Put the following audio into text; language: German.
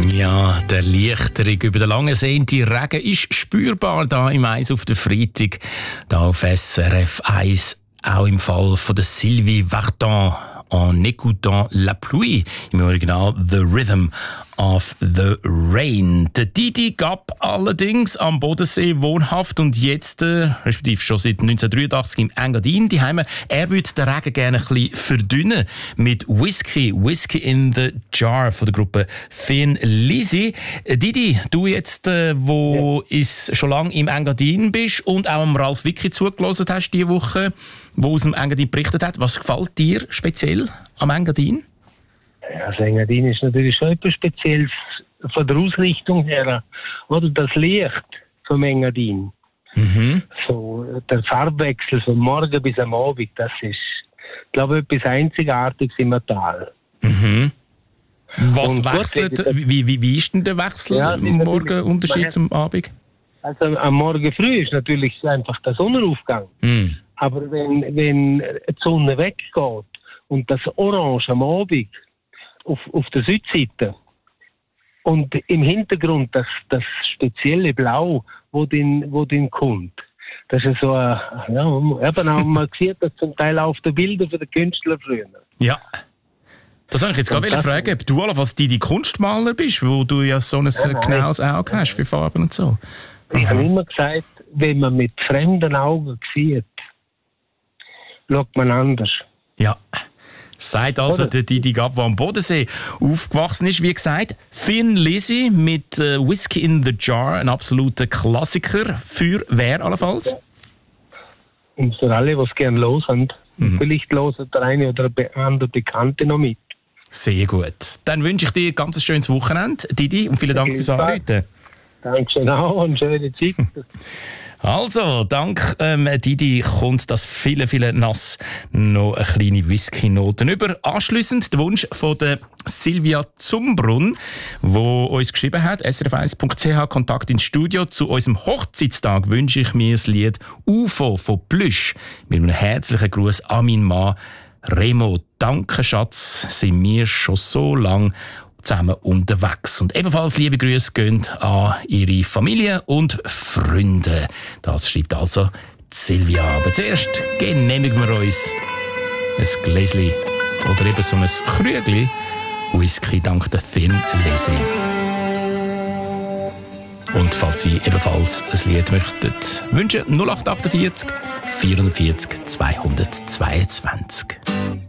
Ja, der Erleichterung über den langen sehnten Regen ist spürbar da im Eis auf der Freitag, da auf SRF 1, auch im Fall von der Sylvie Vartan. En écoutant la pluie, im Original The Rhythm of the Rain. Der Didi Gap allerdings am Bodensee wohnhaft und jetzt, respektive schon seit 1983 im Engadin daheim. Er würde den Regen gerne ein bisschen verdünnen mit Whisky in the Jar von der Gruppe Thin Lizzy. Didi, du jetzt, wo schon lange im Engadin bist und auch am Ralf Wicki zugelassen hast diese Woche, wo aus dem Engadin berichtet hat, was gefällt dir speziell am Engadin? Ja, das Engadin ist natürlich schon etwas Spezielles von der Ausrichtung her. Oder das Licht vom Engadin. Mhm. So, der Farbwechsel von morgen bis am Abend, das ist, glaube ich, etwas Einzigartiges im Tal. Mhm. Was wechselt? Wie ist denn der Wechsel am Morgen Unterschied zum Abend? Also am Morgen früh ist natürlich einfach der Sonnenaufgang. Mhm. Aber wenn die Sonne weggeht und das Orange am Abend auf der Südseite und im Hintergrund das spezielle Blau, wo den kommt, das ist so man sieht das zum Teil auf den Bildern der Künstler früher. Ja. Das wollte ich jetzt gerade fragen, ob du allenfalls die Kunstmaler bist, wo du ja so ein genaues Auge hast für Farben und so. Ich habe immer gesagt, wenn man mit fremden Augen sieht, schaut man anders. Ja. Sagt also der Didi Gap, der am Bodensee aufgewachsen ist. Wie gesagt, Thin Lizzy mit Whisky in the Jar, ein absoluter Klassiker. Für wer allenfalls? Und für alle, die es gerne hören. Vielleicht hören der eine oder andere Bekannte noch mit. Sehr gut. Dann wünsche ich dir ein ganz schönes Wochenende, Didi, und vielen Dank fürs Anrufen. Dankeschön auch und schöne Zeit. Also, dank Didi kommt das viele nass noch eine kleine Whisky-Noten über. Anschliessend der Wunsch von der Silvia Zumbrunn, die uns geschrieben hat, srf1.ch, Kontakt ins Studio. Zu unserem Hochzeitstag wünsche ich mir das Lied UFO von Plüsch mit einem herzlichen Gruß an meinen Mann Remo. Danke, Schatz, sind wir schon so lang zusammen unterwegs. Und ebenfalls liebe Grüße gehen an ihre Familie und Freunde. Das schreibt also Silvia. Aber zuerst genehmigen wir uns ein Gläschen oder eben so ein Krügli Whisky dank der Thin Lizzy. Und falls Sie ebenfalls ein Lied möchten wünschen, 0848 440 222.